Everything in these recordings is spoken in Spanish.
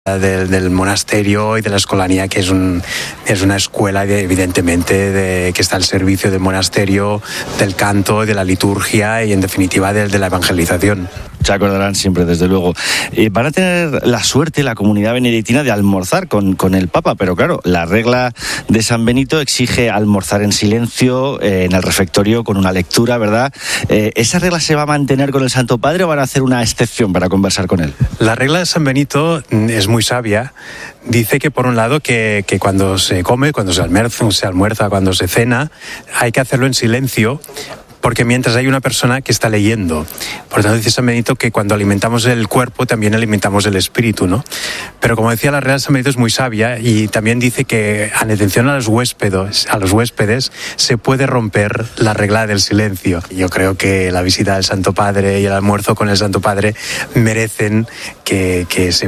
del monasterio y de la escolanía, que es una escuela evidentemente que está al servicio del monasterio, del canto, de la liturgia y en definitiva de la evangelización. Se acordarán siempre, desde luego. Van a tener la suerte, la comunidad benedictina, de almorzar con el Papa, pero claro, la regla de San Benito exige almorzar en silencio, en el refectorio, con una lectura, ¿verdad? ¿Esa regla se va a mantener con el Santo Padre o van a hacer una excepción para conversar con él? La regla de San Benito es muy sabia. Dice que por un lado que cuando se come, cuando se almuerza, cuando se cena, hay que hacerlo en silencio, porque mientras hay una persona que está leyendo. Por tanto, dice San Benito que cuando alimentamos el cuerpo también alimentamos el espíritu, ¿no? Pero como decía, la regla de San Benito es muy sabia y también dice que en atención a los huéspedes se puede romper la regla del silencio. Yo creo que la visita del Santo Padre y el almuerzo con el Santo Padre merecen que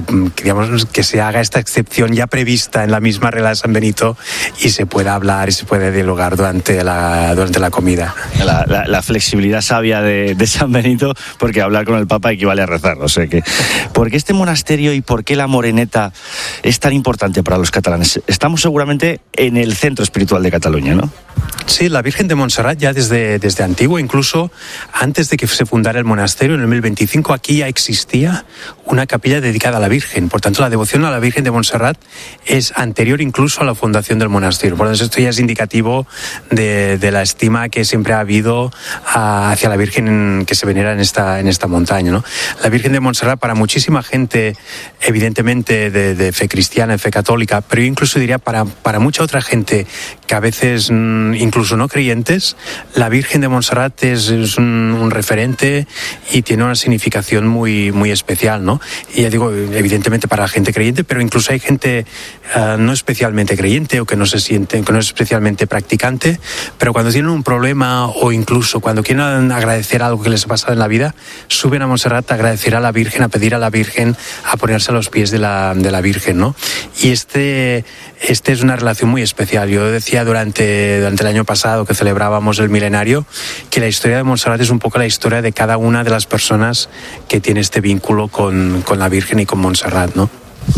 se haga esta excepción ya prevista en la misma regla de San Benito y se pueda hablar y se puede dialogar durante la comida. La flexibilidad sabia de San Benito, porque hablar con el Papa equivale a rezar. O sea que, ¿por qué este monasterio y por qué la Moreneta es tan importante para los catalanes? Estamos seguramente en el centro espiritual de Cataluña, ¿no? Sí, la Virgen de Montserrat ya desde antiguo, incluso antes de que se fundara el monasterio en el 1025, aquí ya existía una capilla dedicada a la Virgen. Por tanto, la devoción a la Virgen de Montserrat es anterior incluso a la fundación del monasterio. Por eso esto ya es indicativo de la estima que siempre ha habido hacia la Virgen que se venera en esta montaña, ¿no? La Virgen de Montserrat, para muchísima gente, evidentemente de fe cristiana, de fe católica, pero yo incluso diría para mucha otra gente que a veces incluso no creyentes, la Virgen de Montserrat es un referente y tiene una significación muy, muy especial, ¿no? Y ya digo, evidentemente para la gente creyente, pero incluso hay gente no especialmente creyente o que no es especialmente practicante, pero cuando tienen un problema o incluso cuando quieren agradecer algo que les ha pasado en la vida, suben a Montserrat a agradecer a la Virgen, a pedir a la Virgen, a ponerse a los pies de la Virgen, ¿no? Y este es una relación muy especial. Yo decía durante el año pasado que celebrábamos el milenario que la historia de Montserrat es un poco la historia de cada una de las personas que tiene este vínculo con la Virgen y con Montserrat, ¿no?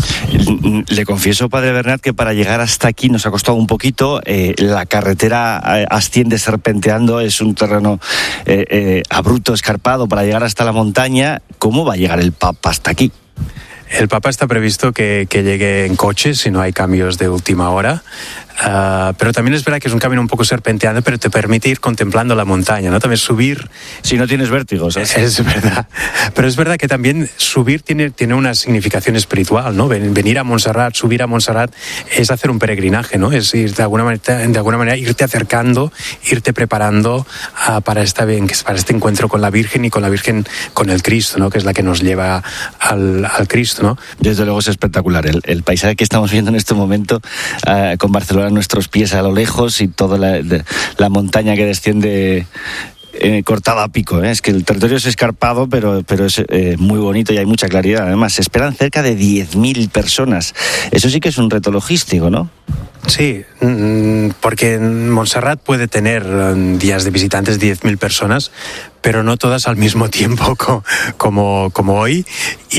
Le confieso, padre Bernat, que para llegar hasta aquí nos ha costado un poquito. La carretera asciende serpenteando, es un terreno abrupto, escarpado para llegar hasta la montaña. ¿Cómo va a llegar el Papa hasta aquí? El Papa está previsto que llegue en coche si no hay cambios de última hora. Pero también es verdad que es un camino un poco serpenteante, pero te permite ir contemplando la montaña, ¿no? También subir... Si no tienes vértigo, ¿sabes? Es verdad. Pero es verdad que también subir tiene una significación espiritual, ¿no? Venir a Montserrat, subir a Montserrat, es hacer un peregrinaje, ¿no? Es ir de alguna manera irte acercando, irte preparando para este encuentro con la Virgen y con la Virgen, con el Cristo, ¿no? Que es la que nos lleva al Cristo, ¿no? Desde luego es espectacular. El paisaje que estamos viendo en este momento con Barcelona a nuestros pies a lo lejos y toda la montaña que desciende cortada a pico, ¿eh? Es que el territorio es escarpado, pero es muy bonito y hay mucha claridad. Además, se esperan cerca de 10.000 personas. Eso sí que es un reto logístico, ¿no? Sí, porque Montserrat puede tener días de visitantes 10.000 personas, pero no todas al mismo tiempo como hoy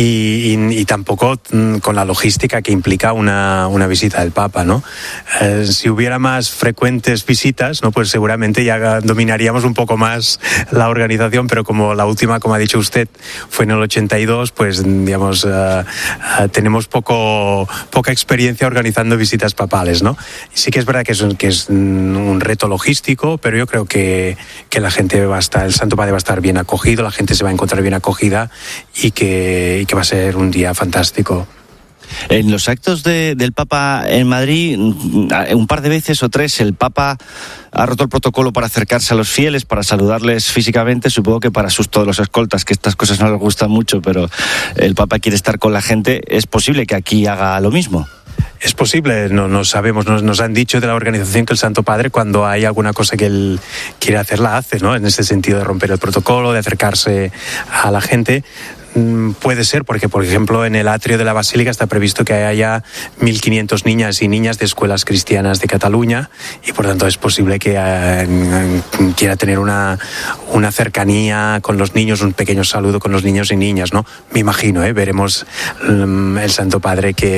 y tampoco con la logística que implica una visita del Papa, ¿no? Si hubiera más frecuentes visitas, ¿no? Pues seguramente ya dominaríamos un poco más la organización, pero como la última, como ha dicho usted, fue en el 82, pues digamos tenemos poca experiencia organizando visitas papales, ¿no? Sí que es verdad que es un reto logístico, pero yo creo que la gente el Santo Padre va a estar bien acogido, la gente se va a encontrar bien acogida y que va a ser un día fantástico. En los actos del Papa en Madrid, un par de veces o tres, el Papa ha roto el protocolo para acercarse a los fieles, para saludarles físicamente. Supongo que para susto de los escoltas, que estas cosas no les gustan mucho, pero el Papa quiere estar con la gente. ¿Es posible que aquí haga lo mismo? Es posible, no sabemos, nos han dicho de la organización que el Santo Padre, cuando hay alguna cosa que él quiere hacer, la hace, ¿no? En ese sentido de romper el protocolo, de acercarse a la gente. puede ser, porque por ejemplo en el atrio de la Basílica está previsto que haya 1.500 niñas y niñas de escuelas cristianas de Cataluña, y por tanto es posible que quiera tener una cercanía con los niños, un pequeño saludo con los niños y niñas, ¿no? Me imagino, veremos el Santo Padre que